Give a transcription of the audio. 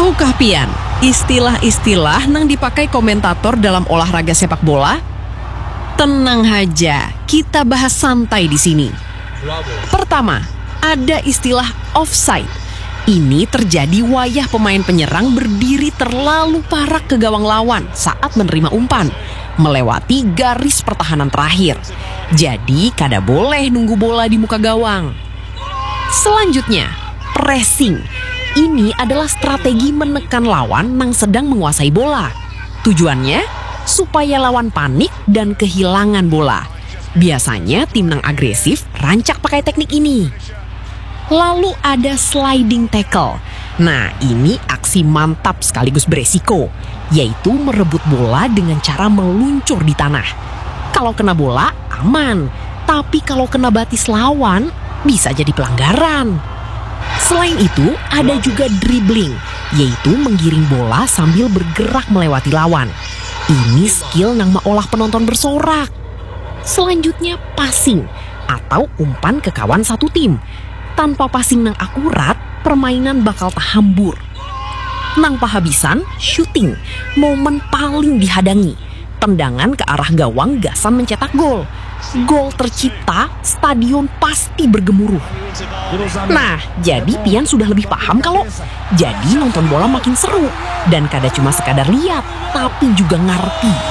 Tahukah pian, istilah-istilah nang dipakai komentator dalam olahraga sepak bola? Tenang aja, kita bahas santai di sini. Pertama, ada istilah offside. Ini terjadi wayah pemain penyerang berdiri terlalu parah ke gawang lawan saat menerima umpan, melewati garis pertahanan terakhir. Jadi, kada boleh nunggu bola di muka gawang. Selanjutnya, pressing. Ini adalah strategi menekan lawan yang sedang menguasai bola. Tujuannya, supaya lawan panik dan kehilangan bola. Biasanya tim yang agresif rancak pakai teknik ini. Lalu ada sliding tackle. Nah, ini aksi mantap sekaligus beresiko, yaitu merebut bola dengan cara meluncur di tanah. Kalau kena bola, aman. Tapi kalau kena batis lawan, bisa jadi pelanggaran. Selain itu, ada juga dribbling, yaitu menggiring bola sambil bergerak melewati lawan. Ini skill yang maolah penonton bersorak. Selanjutnya passing, atau umpan ke kawan satu tim. Tanpa passing yang akurat, permainan bakal tahambur. Nang pahabisan, shooting, momen paling dihadangi. Tendangan ke arah gawang gasan mencetak gol. Gol tercipta, stadion pasti bergemuruh. Nah, jadi pian sudah lebih paham kalau jadi nonton bola makin seru. Dan kada cuma sekadar lihat, tapi juga ngerti.